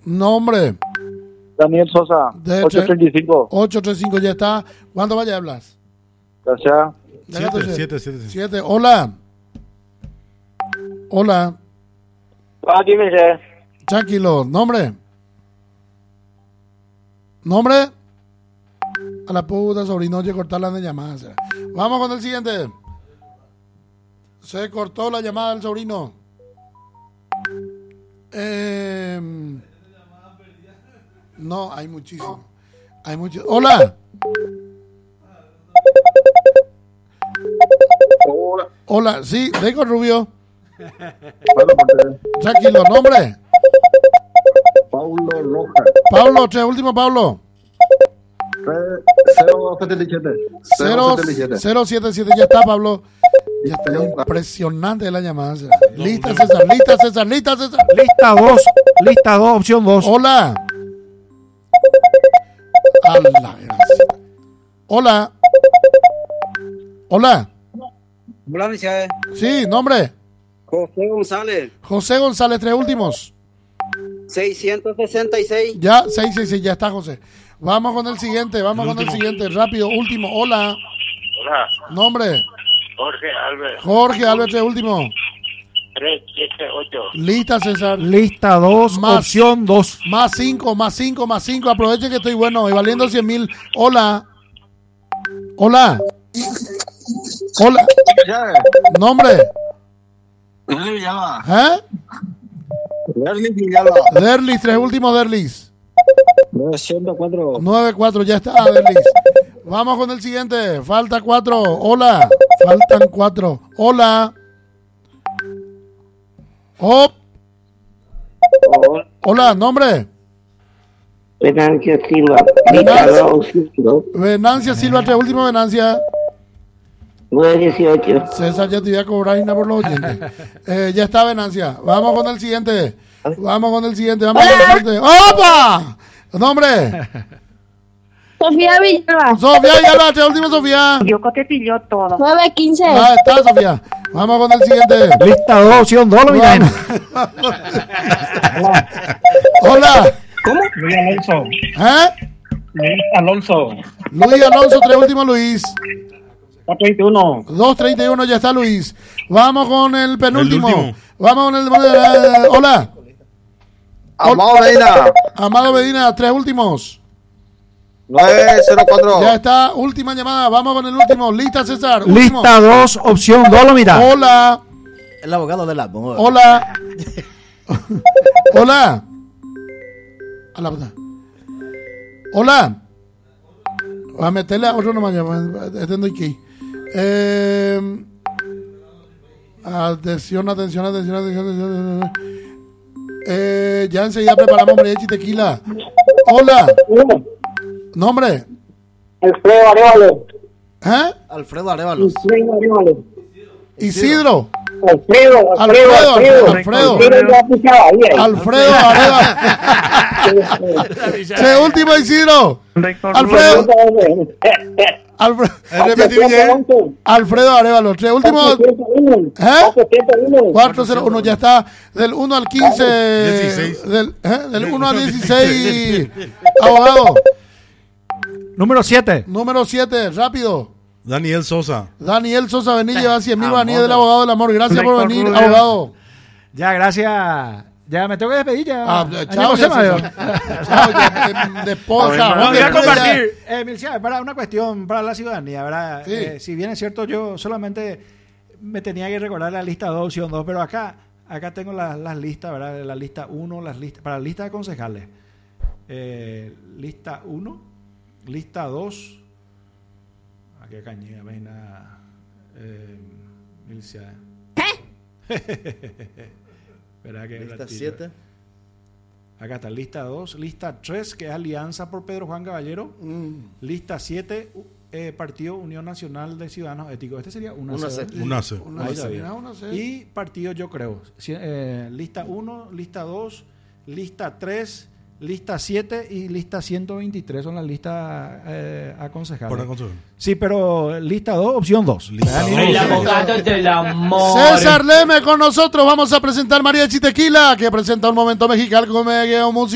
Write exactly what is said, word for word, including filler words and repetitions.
Nombre. Daniel Sosa, ocho treinta y cinco. ocho treinta y cinco ya está. ¿Cuánto vaya hablas? Gracias. siete, siete, siete. Hola. Hola. Aquí me sé. Tranquilo. Nombre. Nombre. A la puta sobrino, oye, cortar la llamada. Vamos con el siguiente. Se cortó la llamada del sobrino. Eh, no, hay muchísimo. Hay mucho. Hola. Hola. Hola, sí, Deco Rubio. Tranquilo, nombre. Paulo Rojas. Pablo, tres último, Pablo. cero setenta y siete. cero setenta y siete, ya está, Pablo. Ya está impresionante la llamada. Lista, César, lista, César, lista, César. Lista dos, lista dos, opción dos. Hola. A la gracia. Hola. Hola. Hola, Michelle. Sí, nombre. José González. José González, tres últimos. seiscientos sesenta y seis. Ya, seis seis seis, ya está, José. Vamos con el siguiente, vamos con el siguiente, rápido, último. Hola. Hola. Nombre. Jorge Albert. Jorge Albert, tres último. tres siete ocho. Lista, César. Lista dos, Más. opción dos. Más cinco, más cinco, más cinco. Aprovechen que estoy bueno y valiendo cien mil. Hola. Hola. Hola. Nombre. ¿Eh? Derlis Villalba. Derlis, tres últimos Derlis. novecientos cuatro. nueve cuatro, ya está, Derlis. Vamos con el siguiente. Falta cuatro. Hola. Faltan cuatro. Hola. Oh. Hola, nombre. Venancia Silva. Venancia, Venancia Silva, tres últimos Venancia. nueve dieciocho. César, ya te voy a cobrar Ina por los oyentes. Eh, ya está, Venancia. Vamos con el siguiente. Vamos con el siguiente. Vamos con el siguiente. ¡Opa! Nombre. Sofía Villalba. Sofía Villalba, tres últimos, Sofía. Yo te pilló todo. nueve quince. Ah, está, Sofía. Vamos con el siguiente. Lista dos, opción dos, lo miran. Hola. ¿Cómo? Luis Alonso. ¿Eh? Luis Alonso. Luis Alonso, tres últimos, Luis. dos treinta y uno. dos treinta y uno, ya está, Luis. Vamos con el penúltimo. El último. Vamos con el... Eh, hola. Amado Medina. Amado Medina, tres últimos. nueve cero cuatro. Ya está, última llamada. Vamos con el último. Lista, César. Último. Lista dos, opción dos, lo mira. Hola. El abogado del amor. Hola. Hola. A la puta. Hola. A meterle a otro nomás. Este no hay que ir. Eh, atención, atención, atención, atención, atención. Eh, ya enseguida preparamos mariachi y tequila. Hola. Nombre. Alfredo Arevalo. ¿Eh? Alfredo Arévalos. Alfredo Arevalo. Isidro. Alfredo, Alfredo, Alfredo, Alfredo. Alfredo. Alfredo Arevalo. Se último, Isidro. Alfredo. Alfredo. Alfredo Arevalo. Tres últimos. ¿Eh? cuatro cero uno, ya está. Del uno al quince. dieciséis. Del, ¿eh? Del uno al dieciséis. Abogado. Número siete. Número siete, rápido. Daniel Sosa. Daniel Sosa Benítez lleva cien mil banillas del abogado del amor. Gracias por Rector venir, Rubio. abogado. Ya, gracias. Ya me tengo que despedir ya. Ah, Año chao, José ya, Mayor. Chao, ya, de, de poja. No, voy a Después compartir. Eh, Mircea, para una cuestión para la ciudadanía, ¿verdad? Sí. Eh, si bien es cierto, yo solamente me tenía que recordar la lista dos, opción dos, pero acá, acá tengo las, las listas, ¿verdad? La lista uno, las listas, para la lista de concejales. Eh, lista uno, lista dos. Aquí cañé, vaina. Eh, Mircea. Espera que Lista la tiro. siete. Acá está, lista dos, lista tres, que es Alianza por Pedro Juan Caballero. Mm. Lista siete, eh, Partido Unión Nacional de Ciudadanos Éticos. Este sería una Una C. C. ¿verdad? Una C. Una Ahí C, está bien. mira, una C. Y partido Yo Creo. Si- eh, lista uno, lista dos, lista tres, lista siete y lista ciento veintitrés son las listas eh, aconsejables. Por aconsejar. Sí, pero lista dos, opción dos. Lista dos. El abogado del amor. César Leme con nosotros. Vamos a presentar Mariachi Tequila, que presenta un momento mexicano con medio musical.